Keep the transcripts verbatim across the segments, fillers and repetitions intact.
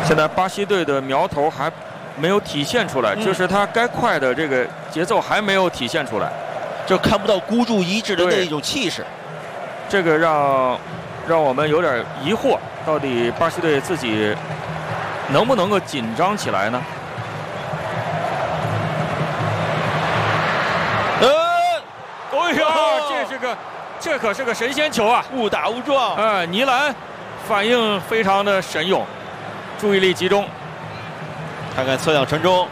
现在巴西队的苗头还没有体现出来，嗯、就是他该快的这个节奏还没有体现出来， 就看不到孤注一掷的那一种气势。 这个让让我们有点疑惑，到底巴西队自己能不能够紧张起来呢？ 呃， 哎呀，这是个，这可是个神仙球啊！ 误打误撞。 啊、呃，尼兰反应非常的神勇，注意力集中。 看看侧仰传中。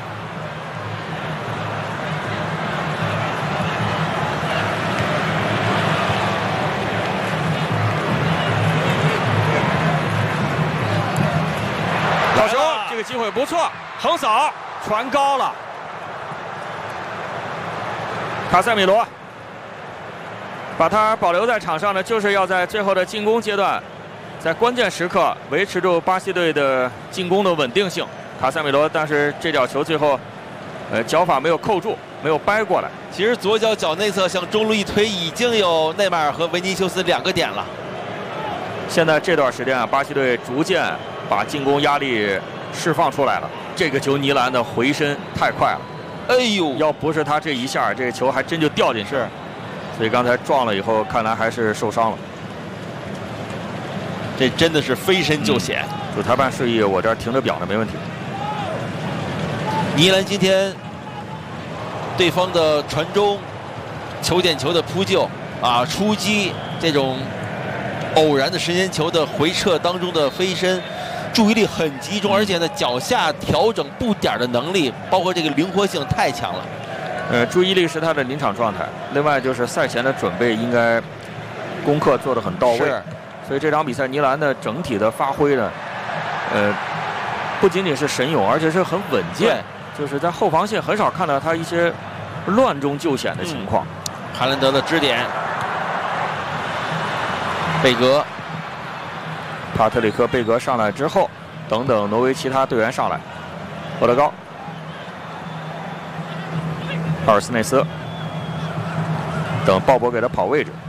好球！这个机会不错，横扫传高了。卡塞米罗把他保留在场上呢，就是要在最后的进攻阶段，在关键时刻维持住巴西队的进攻的稳定性。卡塞米罗，但是这脚球最后，呃，脚法没有扣住，没有掰过来。 其实左脚脚内侧向中路一推，已经有内马尔和维尼修斯两个点了。 现在这段时间啊，巴西队逐渐 把进攻压力释放出来了。这个球尼兰的回身太快了， 哎呦！要不是他这一下，这个球还真就掉进去。所以刚才撞了以后，看来还是受伤了。 这真的是飞身就险。 嗯、主裁判示意我这儿停着表呢，没问题。 尼兰今天对方的传中、球点球的扑救啊、出击这种 偶然的时间球的回撤当中的飞身，注意力很集中，而且呢脚下调整步点的能力，包括这个灵活性太强了。 呃，注意力是他的临场状态，另外就是赛前的准备应该功课做得很到位。所以这场比赛尼兰的整体的发挥呢，呃，不仅仅是神勇，而且是很稳健，就是在后防线很少看到他一些乱中救险的情况。 嗯、哈兰德的支点。 贝格、 帕特里克·贝格上来之后，等等挪威其他队员上来，奥德高、阿尔斯内斯等鲍勃给他跑位置。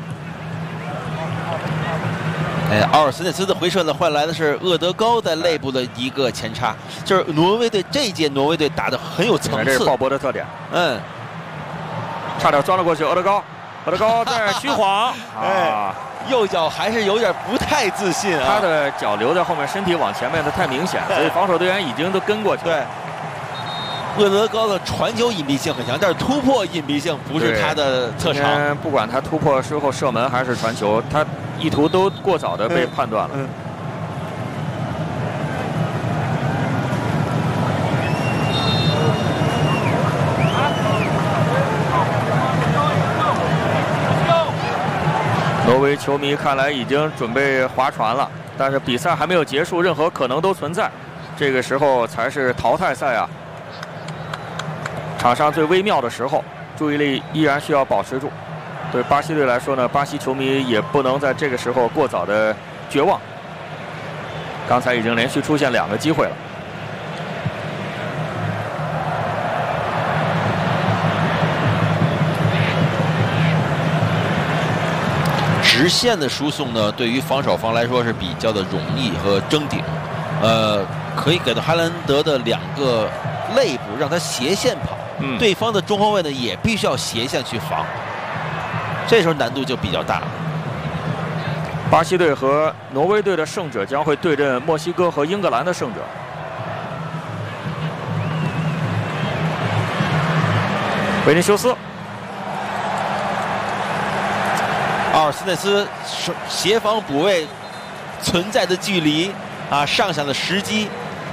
哎，奥尔斯内斯的回撤呢，换来的是厄德高在内部的一个前插，就是挪威队这一届挪威队打得很有层次。 这是鲍勃的特点。 嗯， 差点钻了过去，奥德高，奥德高在虚晃，啊。 右脚还是有点不太自信啊， 他的脚留在后面，身体往前面的太明显，所以防守队员已经都跟过去了。 对，厄德高的传球隐蔽性很强，但是突破隐蔽性不是他的特长。 不管他突破之后射门还是传球，他意图都过早的被判断了。嗯嗯 挪威球迷看来已经准备划船了，但是比赛还没有结束，任何可能都存在。这个时候才是淘汰赛啊，场上最微妙的时候，注意力依然需要保持住。对巴西队来说呢，巴西球迷也不能在这个时候过早的绝望。刚才已经连续出现两个机会了。 直线的输送呢，对于防守方来说是比较的容易和争顶，呃，可以给到哈兰德的两个肋部，让他斜线跑，嗯，对方的中后卫呢也必须要斜线去防，这时候难度就比较大了。 巴西队和挪威队的胜者将会对阵墨西哥和英格兰的胜者。维尼修斯。 奥尔斯内斯协防补位存在的距离啊，上抢的时机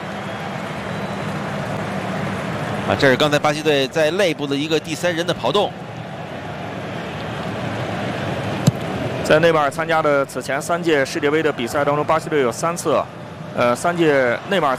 啊，这是刚才巴西队在内部的一个第三人的跑动。 在内马尔参加的此前三届世界杯的比赛当中，巴西队有三次，呃，三届内马尔。